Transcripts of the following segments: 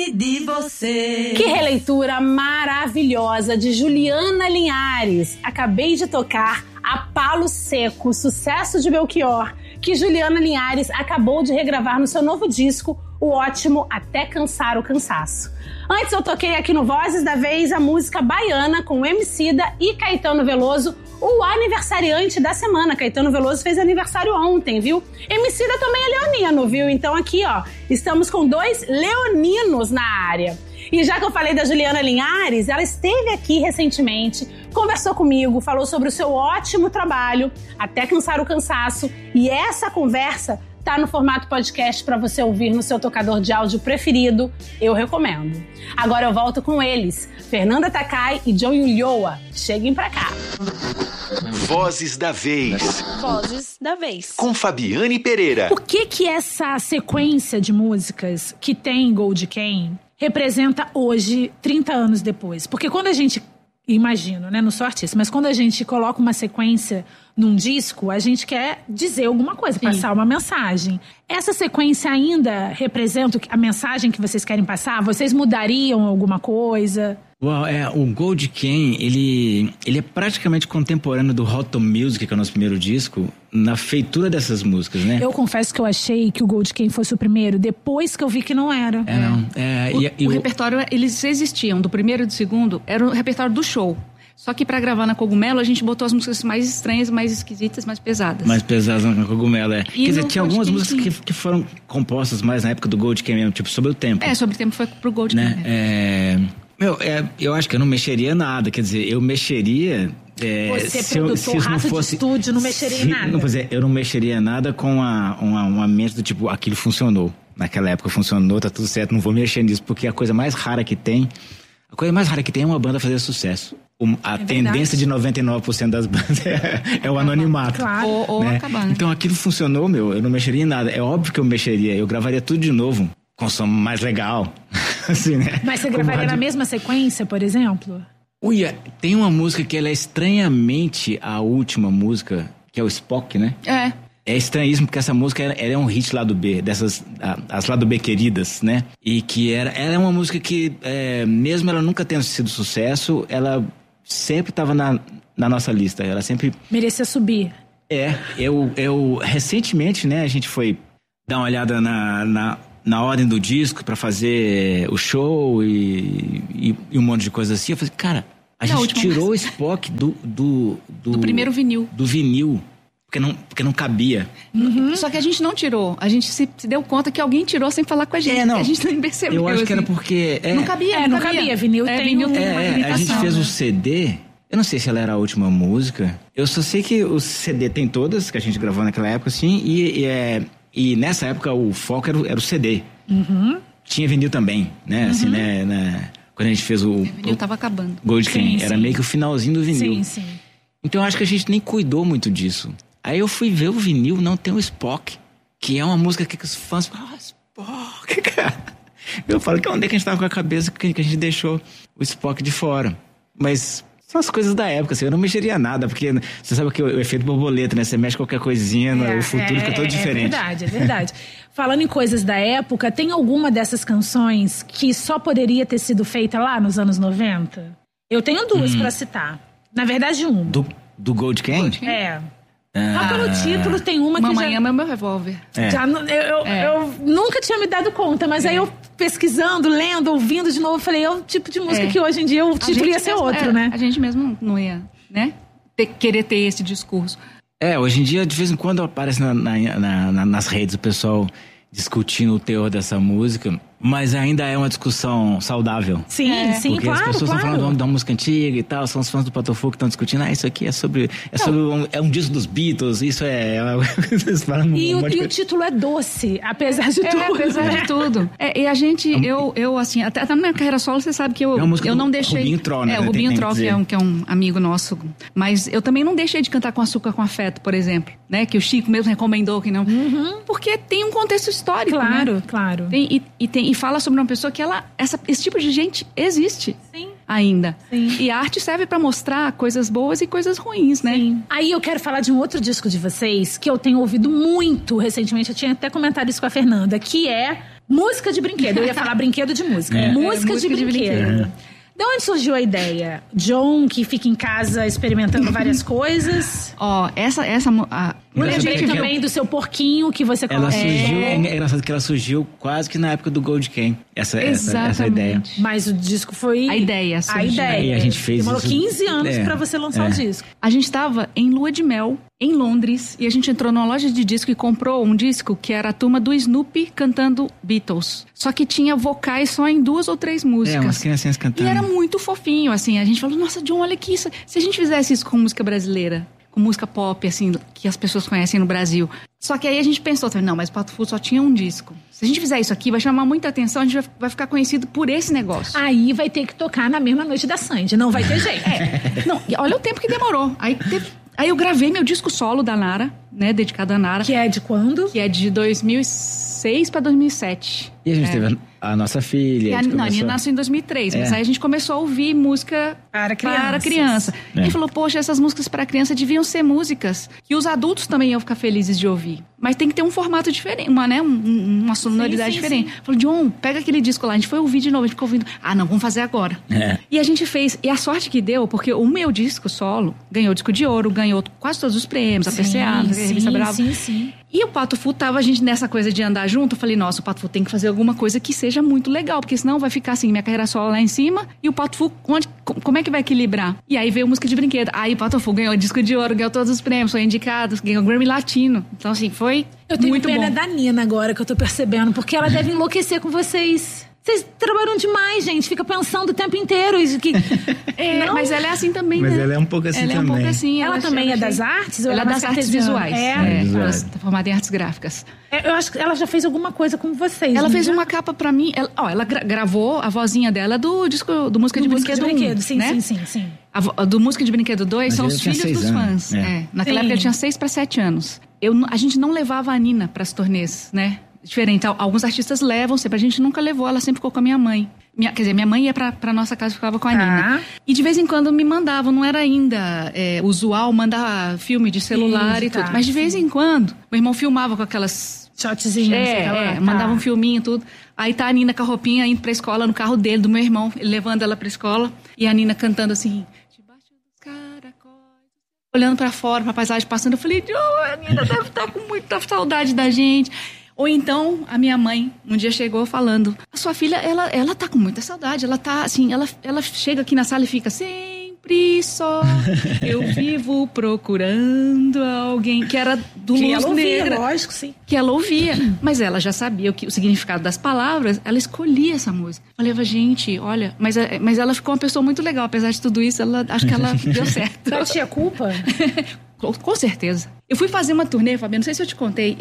De você. Que releitura maravilhosa de Juliana Linhares. Acabei de tocar A Palo Seco, sucesso de Belchior, que Juliana Linhares acabou de regravar no seu novo disco, o ótimo Até Cansar o Cansaço. Antes eu toquei aqui no Vozes da Vez a música Baiana com Emicida e Caetano Veloso, o aniversariante da semana. Caetano Veloso fez aniversário ontem, viu? Emicida também é leonino, viu? Então aqui, ó, estamos com 2 leoninos na área. E já que eu falei da Juliana Linhares, ela esteve aqui recentemente, conversou comigo, falou sobre o seu ótimo trabalho, Até Cansar o Cansaço, e essa conversa tá no formato podcast para você ouvir no seu tocador de áudio preferido. Eu recomendo. Agora eu volto com eles, Fernanda Takai e John Ulloa. Cheguem pra cá. Vozes da Vez. Vozes da Vez. Com Fabiane Pereira. Por que essa sequência de músicas que tem Gold Chain representa hoje, 30 anos depois? Porque quando a gente, imagino, né, não sou artista, mas quando a gente coloca uma sequência num disco, a gente quer dizer alguma coisa, passar uma mensagem. Essa sequência ainda representa a mensagem que vocês querem passar? Vocês mudariam alguma coisa? O Gold Chain, ele é praticamente contemporâneo do Hot Music, que é o nosso primeiro disco, na feitura dessas músicas, né? Eu confesso que eu achei que o Gold Chain fosse o primeiro, depois que eu vi que não era. O repertório, eles existiam, do primeiro e do segundo, era o repertório do show. Só que pra gravar na Cogumelo, a gente botou as músicas mais estranhas, mais esquisitas, mais pesadas. Mais pesadas na Cogumelo, é. E quer dizer, tinha algumas músicas que foram compostas mais na época do Gold Chain mesmo, tipo Sobre o Tempo. Sobre o Tempo foi pro Gold Chain. Né? Eu acho que eu não mexeria nada, quer dizer, eu mexeria... Você, produtor, rato de estúdio, não mexeria em nada. Eu não mexeria nada com uma mente do tipo, aquilo funcionou. Naquela época funcionou, tá tudo certo, não vou mexer nisso, porque a coisa mais rara que tem é uma banda fazer sucesso. A tendência de 99% das bandas é o anonimato. Claro. Ou né? acabar. Então aquilo funcionou, eu não mexeria em nada. É óbvio que eu mexeria, eu gravaria tudo de novo, com som mais legal. Assim, né? Mas você gravaria na mesma sequência, por exemplo? Tem uma música que ela é estranhamente a última música, que é o Spock, né? É estranhíssimo, porque essa música ela é um hit lado B, as lado B queridas, né? E que ela é uma música que, mesmo ela nunca tendo sido sucesso, sempre estava na nossa lista. Ela sempre... merecia subir. Eu recentemente, né, a gente foi dar uma olhada na ordem do disco pra fazer o show e um monte de coisa assim. Eu falei, cara, a gente tirou o Spock do primeiro vinil. Do vinil. Porque não cabia. Uhum. Só que a gente não tirou. A gente se deu conta que alguém tirou sem falar com a gente. A gente nem percebeu. Eu acho que era porque... Não cabia, não cabia. Vinil tem uma limitação. A gente fez o CD... Eu não sei se ela era a última música. Eu só sei que o CD tem todas, que a gente gravou naquela época, assim. E nessa época o foco era o CD. Uhum. Tinha vinil também, né? Assim, né? Quando a gente fez o vinil tava acabando. Gold Chain. Era meio que o finalzinho do vinil. Sim. Então eu acho que a gente nem cuidou muito disso. Aí eu fui ver o vinil, não tem o Spock, que é uma música que os fãs falam, Spock, cara. Eu falo que onde é que a gente tava com a cabeça que a gente deixou o Spock de fora. Mas são as coisas da época, assim, eu não mexeria nada, porque você sabe que o efeito borboleta, né? Você mexe qualquer coisinha, o futuro fica todo diferente. É verdade. Falando em coisas da época, tem alguma dessas canções que só poderia ter sido feita lá nos anos 90? Eu tenho duas pra citar. Na verdade, uma. Do Gold Chain? Só pelo título tem uma que Mamãe Ama Meu Revólver. Eu nunca tinha me dado conta, mas aí eu pesquisando, lendo, ouvindo de novo, falei, é o tipo de música que hoje em dia o título ia ser outro, né? A gente mesmo não ia, né? Querer ter esse discurso. Hoje em dia, de vez em quando aparece nas redes o pessoal discutindo o teor dessa música, mas ainda é uma discussão saudável. Sim, porque claro, as pessoas estão falando da música antiga e tal, são os fãs do Patofu que estão discutindo, isso aqui é um disco dos Beatles, isso e o título é doce, apesar de tudo. Apesar de tudo. E a gente, eu assim, até na minha carreira solo, você sabe que eu não deixei... Rubinho Troll, né? O Rubinho Troll, que é um amigo nosso, mas eu também não deixei de cantar Com Açúcar com Afeto, por exemplo, né? Que o Chico mesmo recomendou que não... Porque tem um contexto histórico, Claro. E fala sobre uma pessoa que esse tipo de gente existe ainda. Sim. E a arte serve pra mostrar coisas boas e coisas ruins, né? Sim. Aí eu quero falar de um outro disco de vocês que eu tenho ouvido muito recentemente. Eu tinha até comentado isso com a Fernanda, que é Música de brinquedo. Eu ia falar brinquedo de música. Música de brinquedo. De onde surgiu a ideia? John, que fica em casa experimentando várias coisas. Eu lembrei também do seu porquinho que você colocou. É engraçado que ela surgiu quase que na época do Gold Can. Essa ideia. Mas o disco foi... A ideia. E a gente fez Demorou isso. 15 anos pra você lançar o disco. A gente estava em lua de mel, em Londres, e a gente entrou numa loja de disco e comprou um disco que era a turma do Snoopy cantando Beatles. Só que tinha vocais só em 2 ou 3 músicas. Umas criancinhas cantando. E era muito fofinho, assim. A gente falou, nossa, John, olha que isso. Se a gente fizesse isso com música brasileira, com música pop, assim, que as pessoas conhecem no Brasil. Só que aí a gente pensou, não, mas o Pato Fu só tinha um disco. Se a gente fizer isso aqui, vai chamar muita atenção, a gente vai ficar conhecido por esse negócio. Aí vai ter que tocar na mesma noite da Sandy, não vai ter jeito. Não, olha o tempo que demorou. Aí eu gravei meu disco solo da Nara, né, dedicado a Nara. Que é de quando? Que é de 2006 para 2007. E a gente teve a nossa filha. A Nina nasceu em 2003, mas aí a gente começou a ouvir música para criança. E falou, poxa, essas músicas para criança deviam ser músicas que os adultos também iam ficar felizes de ouvir. Mas tem que ter um formato diferente, uma sonoridade diferente. Falou, John, pega aquele disco lá. A gente foi ouvir de novo, a gente ficou ouvindo. Não, vamos fazer agora. E a gente fez. E a sorte que deu, porque o meu disco solo ganhou disco de ouro, ganhou quase todos os prêmios, a PCA, a Revista Brava. Sim. E o Pato Fu tava a gente nessa coisa de andar junto. Eu falei, nossa, o Pato Fu tem que fazer alguma coisa que seja muito legal, porque senão vai ficar assim, minha carreira solo lá em cima e o Pato Fu, como é que vai equilibrar? E aí veio música de brinquedo. Aí o Pato Fu ganhou disco de ouro, ganhou todos os prêmios, foi indicado, ganhou Grammy Latino. Então assim, foi eu tenho muito pena bom. Da Nina agora que eu tô percebendo, porque ela deve enlouquecer com vocês. Vocês trabalham demais, gente. Fica pensando o tempo inteiro. Mas ela é assim também, mas né? Ela é um pouco assim ela também. É um pouco assim. Ela também é das artes? Ela é das artes visuais. Ela está formada em artes gráficas. Eu acho que ela já fez alguma coisa com vocês. Ela fez uma capa pra mim. Ela gravou a vozinha dela do disco do Música de Brinquedo 1. Sim. Do Música de Brinquedo 2 são os filhos dos fãs. Naquela época ele tinha 6 para 7 anos. A gente não levava a Nina para as turnês, né? Diferente. Alguns artistas levam sempre. A gente nunca levou, ela sempre ficou com a minha mãe. Minha mãe ia pra nossa casa e ficava com a Nina. E de vez em quando me mandavam, não era ainda usual mandar filme de celular e tudo. Mas de vez em quando, meu irmão filmava com aquelas... shotzinhas. Mandava um filminho e tudo. Aí tá a Nina com a roupinha indo pra escola, no carro dele, do meu irmão, ele levando ela pra escola. E a Nina cantando assim... Debaixo dos caracóis... Olhando pra fora, pra paisagem passando. Eu falei, a Nina deve estar com muita saudade da gente... Ou então, a minha mãe, um dia chegou falando, a sua filha, ela tá com muita saudade, ela tá, assim, ela chega aqui na sala e fica sempre só, eu vivo procurando alguém, que era do Luz Negra. Lógico, sim. Que ela ouvia, mas ela já sabia o significado das palavras, ela escolhia essa música. Falei, gente, olha, mas ela ficou uma pessoa muito legal, apesar de tudo isso, acho que ela deu certo. Ela tinha culpa? Com certeza. Eu fui fazer uma turnê, Fabiana, não sei se eu te contei,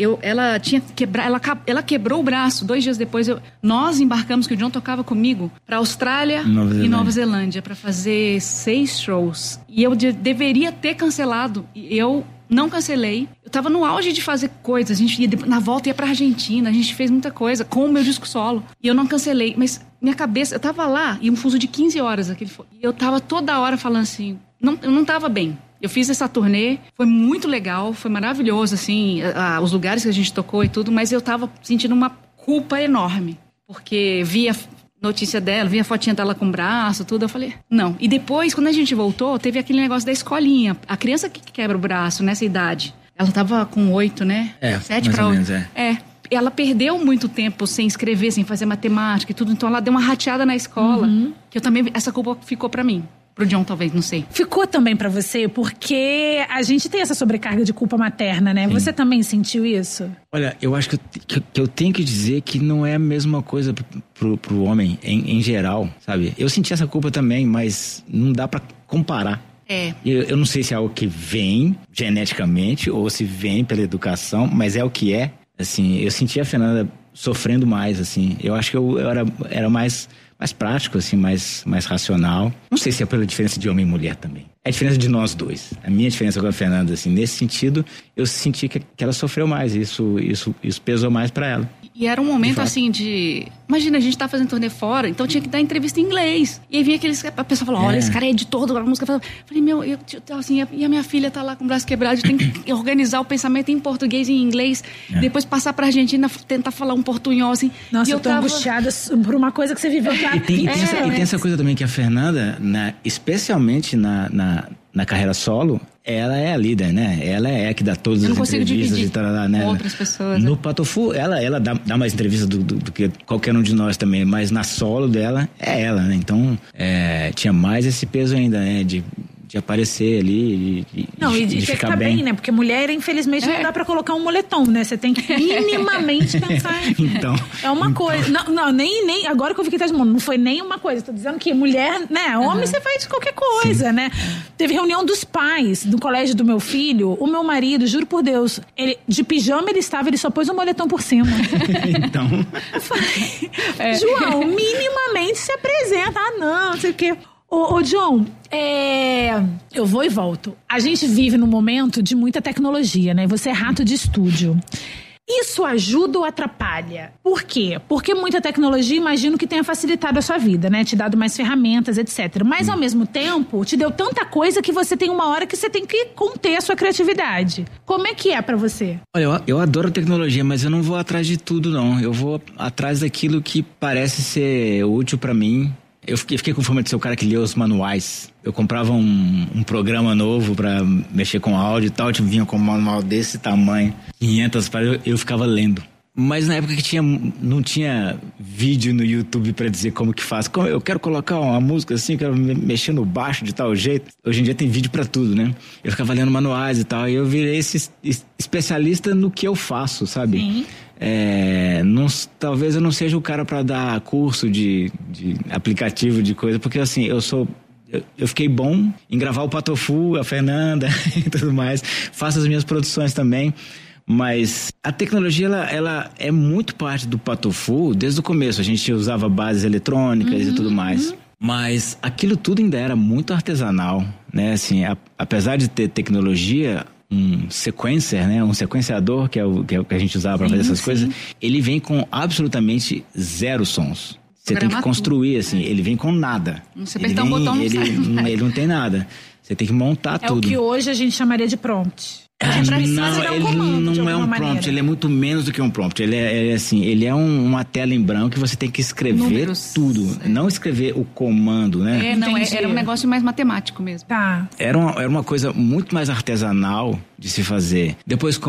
ela quebrou o braço. 2 dias depois, nós embarcamos, que o John tocava comigo, pra Austrália e Nova Zelândia, pra fazer 6 shows. E eu deveria ter cancelado, e eu não cancelei. Eu tava no auge de fazer coisas, a gente na volta ia pra Argentina, a gente fez muita coisa com o meu disco solo, e eu não cancelei, mas minha cabeça, eu tava lá, e um fuso de 15 horas, e eu tava toda hora falando assim, eu não tava bem. Eu fiz essa turnê, foi muito legal, foi maravilhoso, assim, os lugares que a gente tocou e tudo, mas eu tava sentindo uma culpa enorme, porque via notícia dela, via a fotinha dela com o braço, tudo, eu falei, não. E depois, quando a gente voltou, teve aquele negócio da escolinha, a criança que quebra o braço nessa idade, ela tava com 8, né? 7 para 8. Ela perdeu muito tempo sem escrever, sem fazer matemática e tudo, então ela deu uma rateada na escola, que eu também, essa culpa ficou pra mim. Pro John, talvez, não sei. Ficou também pra você, porque a gente tem essa sobrecarga de culpa materna, né? Sim. Você também sentiu isso? Olha, eu acho que eu tenho que dizer que não é a mesma coisa pro homem, em geral, sabe? Eu senti essa culpa também, mas não dá pra comparar. Eu não sei se é algo que vem geneticamente ou se vem pela educação, mas é o que é. Assim, eu senti a Fernanda sofrendo mais, assim. Eu acho que eu era mais mais prático, assim, mais racional. Não sei se é pela diferença de homem e mulher também. É a diferença de nós dois. A minha diferença com a Fernanda, assim, nesse sentido, eu senti que ela sofreu mais. Isso pesou mais pra ela. E era um momento, assim, de... Imagina, a gente tá fazendo turnê fora, então tinha que dar entrevista em inglês. E aí vinha a pessoa falou, olha, esse cara é editor da música. Eu falei, assim, e a minha filha tá lá com o braço quebrado, tem que organizar o pensamento em português e em inglês. Depois passar pra Argentina, tentar falar um portunhol, assim. Nossa, eu tô angustiada por uma coisa que você viveu. E tem essa coisa também que a Fernanda, especialmente na carreira solo, ela é a líder, né? Ela é a que dá todas as entrevistas e tal, né? Com outras pessoas. No Patofu, ela dá mais entrevista do que qualquer um de nós também, mas na solo dela, é ela, né? Então, tinha mais esse peso ainda, né? De aparecer ali e de ficar bem, né? Porque mulher, infelizmente, não dá pra colocar um moletom, né? Você tem que minimamente pensar em... Então... É uma coisa... Não, nem... Agora que eu vi que tá de mão, não foi nem uma coisa. Tô dizendo que mulher, né? Homem, você faz qualquer coisa, sim, né? Teve reunião dos pais do colégio do meu filho. O meu marido, juro por Deus, de pijama ele só pôs um moletom por cima. Então... Eu falei, João, minimamente se apresenta. Não sei o quê. Ô John, eu vou e volto. A gente vive num momento de muita tecnologia, né? Você é rato de estúdio. Isso ajuda ou atrapalha? Por quê? Porque muita tecnologia, imagino que tenha facilitado a sua vida, né? Te dado mais ferramentas, etc. Mas, ao mesmo tempo, te deu tanta coisa que você tem uma hora que você tem que conter a sua criatividade. Como é que é pra você? Olha, eu adoro tecnologia, mas eu não vou atrás de tudo, não. Eu vou atrás daquilo que parece ser útil pra mim. Eu fiquei com fome de ser o cara que lia os manuais. Eu comprava um programa novo pra mexer com áudio e tal, vinha com um manual desse tamanho, 500 páginas, eu ficava lendo. Mas na época que não tinha vídeo no YouTube pra dizer como que faz. Eu quero colocar uma música assim, quero mexer no baixo de tal jeito. Hoje em dia tem vídeo pra tudo, né? Eu ficava lendo manuais e tal, e eu virei esse especialista no que eu faço, sabe? Sim. Talvez eu não seja o cara para dar curso de aplicativo, de coisa, porque assim, eu fiquei bom em gravar o Patofu, a Fernanda e tudo mais, faço as minhas produções também, mas a tecnologia ela é muito parte do Patofu desde o começo. A gente usava bases eletrônicas e tudo mais, mas aquilo tudo ainda era muito artesanal, né? Assim, apesar de ter tecnologia, um sequencer, né? Um sequenciador, que é o que a gente usava para fazer essas coisas, ele vem com absolutamente zero sons. Você tem que construir, assim, ele vem com nada. Você apertar um botão, não sai. Ele não tem nada. Você tem que montar tudo. É o que hoje a gente chamaria de prompt. Não, ele não é um prompt, ele é muito menos do que um prompt. Ele é uma tela em branco que você tem que escrever números, tudo. Não escrever o comando, né? Era um negócio mais matemático mesmo. Tá. Era uma coisa muito mais artesanal de se fazer. Depois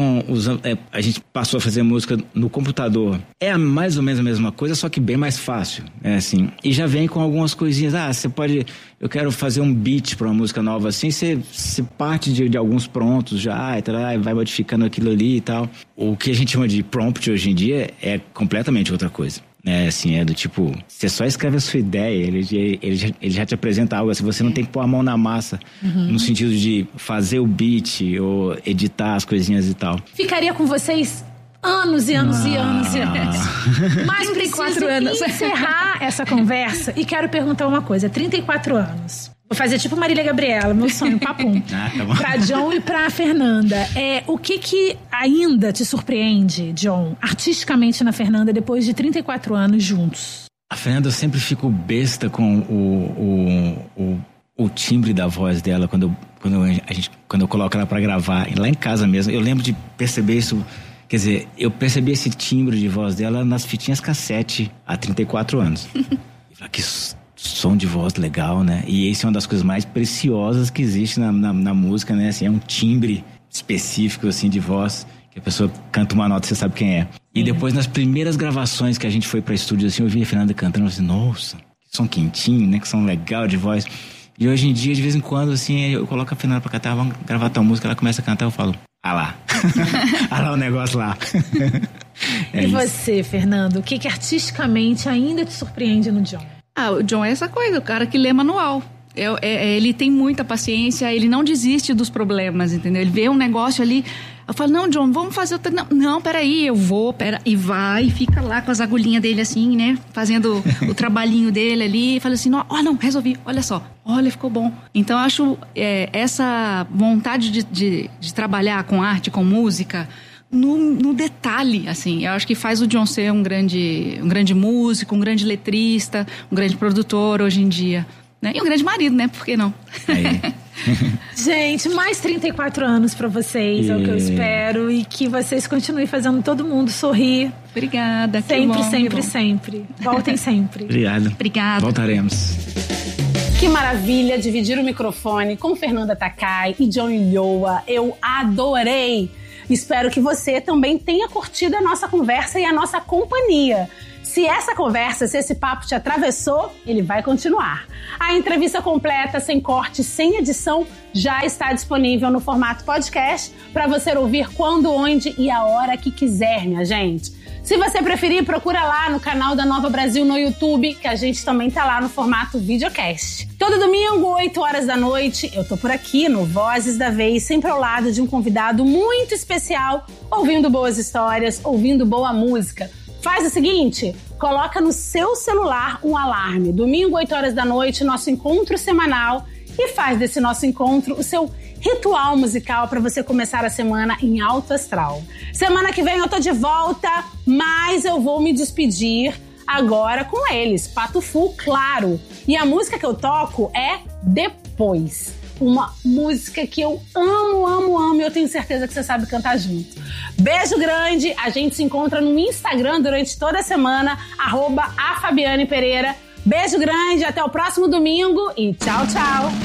a gente passou a fazer música no computador. É mais ou menos a mesma coisa, só que bem mais fácil. Assim. E já vem com algumas coisinhas. Você pode... Eu quero fazer um beat para uma música nova assim, você parte de alguns prontos já, e tal, vai modificando aquilo ali e tal. O que a gente chama de prompt hoje em dia é completamente outra coisa. Assim, é do tipo, você só escreve a sua ideia, ele já te apresenta algo, assim, você não tem que pôr a mão na massa, no sentido de fazer o beat ou editar as coisinhas e tal. Ficaria com vocês anos e anos e anos e anos. Mas 34 anos. Encerrar essa conversa e quero perguntar uma coisa. 34 anos. Vou fazer tipo Marília Gabriela, meu sonho, papum. Tá bom. Pra John e pra Fernanda. O que ainda te surpreende, John, artisticamente na Fernanda, depois de 34 anos juntos? A Fernanda, eu sempre fico besta com o timbre da voz dela quando eu coloco ela pra gravar, lá em casa mesmo. Eu lembro de perceber isso. Quer dizer, eu percebi esse timbre de voz dela nas fitinhas cassete há 34 anos. Que som de voz legal, né? E esse é uma das coisas mais preciosas que existe na música, né? Assim, é um timbre específico, assim, de voz, que a pessoa canta uma nota e você sabe quem é. E depois, nas primeiras gravações que a gente foi pra estúdio, assim, eu vi a Fernanda cantando, assim, nossa, que som quentinho, né? Que som legal de voz. E hoje em dia, de vez em quando, assim, eu coloco a Fernanda pra cantar, vamos gravar tal música, ela começa a cantar, eu falo, lá. Lá o negócio lá. E você, Fernando, o que artisticamente ainda te surpreende no John? O John é essa coisa, o cara que lê manual. Ele tem muita paciência, ele não desiste dos problemas, entendeu? Ele vê um negócio ali, Eu falo, não, John, vamos fazer outra. Não, peraí, eu vou, e vai, e fica lá com as agulhinhas dele assim, né? Fazendo o trabalhinho dele ali. E fala assim, não, resolvi, olha só. Olha, ficou bom. Então, eu acho essa vontade de trabalhar com arte, com música, no detalhe, assim. Eu acho que faz o John ser um grande músico, um grande letrista, um grande produtor hoje em dia. Né? E um grande marido, né? Por que não? Gente, mais 34 anos pra vocês, é o que eu espero. E que vocês continuem fazendo todo mundo sorrir. Obrigada. Sempre. Voltem sempre. Obrigado. Obrigada. Voltaremos. Que maravilha dividir o microfone com Fernanda Takai e John Ulloa. Eu adorei. Espero que você também tenha curtido a nossa conversa e a nossa companhia. Se esse papo te atravessou, ele vai continuar. A entrevista completa, sem corte, sem edição, já está disponível no formato podcast para você ouvir quando, onde e a hora que quiser, minha gente. Se você preferir, procura lá no canal da Nova Brasil no YouTube, que a gente também tá lá no formato videocast. Todo domingo, 8 horas da noite, eu tô por aqui no Vozes da Vez, sempre ao lado de um convidado muito especial, ouvindo boas histórias, ouvindo boa música. Faz o seguinte, coloca no seu celular um alarme. Domingo, 8 horas da noite, nosso encontro semanal. E faz desse nosso encontro o seu ritual musical para você começar a semana em alto astral. Semana que vem eu tô de volta, mas eu vou me despedir agora com eles, Pato Fu, claro. E a música que eu toco é Depois. Uma música que eu amo e eu tenho certeza que você sabe cantar junto. Beijo grande, a gente se encontra no Instagram durante toda a semana, @afabianepereira. Beijo grande, até o próximo domingo e tchau, tchau!